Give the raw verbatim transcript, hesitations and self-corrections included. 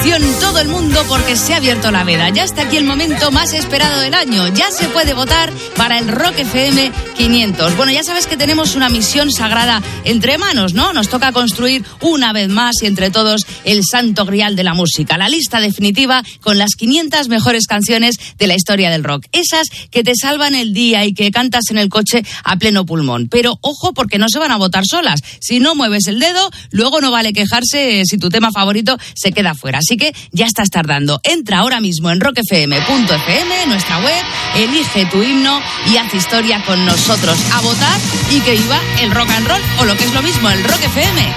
Atención todo el mundo porque se ha abierto la veda. Ya está aquí el momento más esperado del año. Ya se puede votar para el Rock F M quinientos. Bueno, ya sabes que tenemos una misión sagrada entre manos, ¿no? Nos toca construir una vez más y entre todos el santo grial de la música. La lista definitiva con las quinientas mejores canciones de la historia del rock. Esas que te salvan el día y que cantas en el coche a pleno pulmón. Pero ojo, porque no se van a votar solas. Si no mueves el dedo, luego no vale quejarse si tu tema favorito se queda fuera. Así que ya estás tardando. Entra ahora mismo en rock f m punto f m, nuestra web, elige tu himno y haz historia con nosotros. A votar y que viva el rock and roll, o lo que es lo mismo, el Rock F M.